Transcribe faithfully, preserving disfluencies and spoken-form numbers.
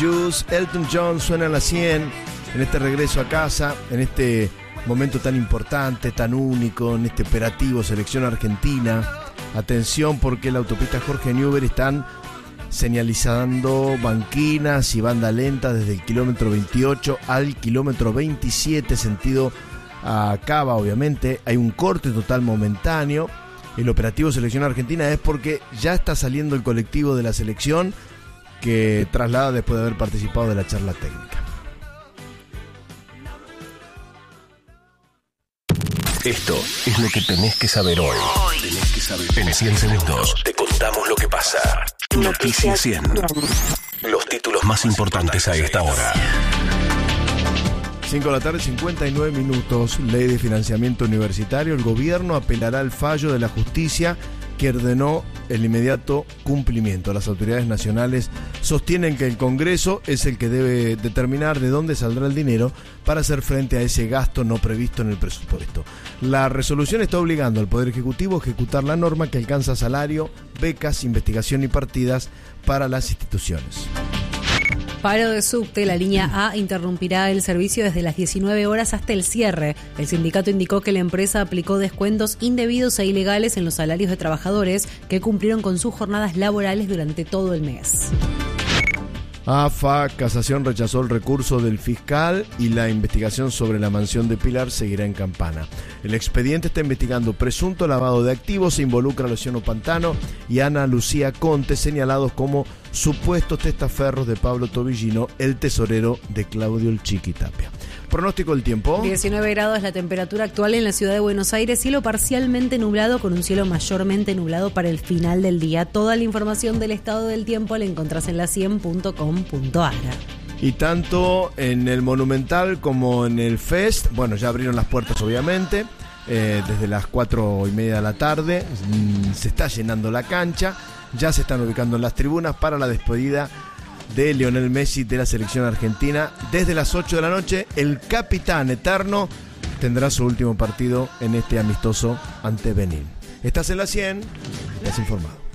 Elton John suena a las cien en este regreso a casa, en este momento tan importante, tan único, en este operativo Selección Argentina. Atención, porque la autopista Jorge Newbery están señalizando banquinas y banda lenta desde el kilómetro veintiocho al kilómetro veintisiete, sentido a Cava. Obviamente hay un corte total momentáneo. El operativo Selección Argentina es porque ya está saliendo el colectivo de la selección, que traslada después de haber participado de la charla técnica. Esto es lo que tenés que saber hoy. Tenés que saber. En cien segundos te contamos lo que pasa. Noticias cien. Los títulos más importantes a esta hora. cinco de la tarde, cincuenta y nueve minutos. Ley de financiamiento universitario. El gobierno apelará al fallo de la justicia que ordenó el inmediato cumplimiento. Las autoridades nacionales sostienen que el Congreso es el que debe determinar de dónde saldrá el dinero para hacer frente a ese gasto no previsto en el presupuesto. La resolución está obligando al Poder Ejecutivo a ejecutar la norma que alcanza salario, becas, investigación y partidas para las instituciones. Paro de subte, la línea A interrumpirá el servicio desde las diecinueve horas hasta el cierre. El sindicato indicó que la empresa aplicó descuentos indebidos e ilegales en los salarios de trabajadores que cumplieron con sus jornadas laborales durante todo el mes. A F A, Casación rechazó el recurso del fiscal y la investigación sobre la mansión de Pilar seguirá en Campana. El expediente está investigando presunto lavado de activos, se involucra a Luciano Pantano y Ana Lucía Conte, señalados como supuestos testaferros de Pablo Tobillino, el tesorero de Claudio El Chiqui Tapia. Pronóstico del tiempo. diecinueve grados la temperatura actual en la ciudad de Buenos Aires, cielo parcialmente nublado con un cielo mayormente nublado para el final del día. Toda la información del estado del tiempo la encontrás en la cien punto com punto a r. Y tanto en el Monumental como en el Fest, bueno, ya abrieron las puertas obviamente, eh, desde las cuatro y media de la tarde, mmm, se está llenando la cancha, ya se están ubicando en las tribunas para la despedida de Lionel Messi de la selección argentina. Desde las ocho de la noche, el capitán eterno tendrá su último partido en este amistoso ante Benín. Estás en la cien, estás informado.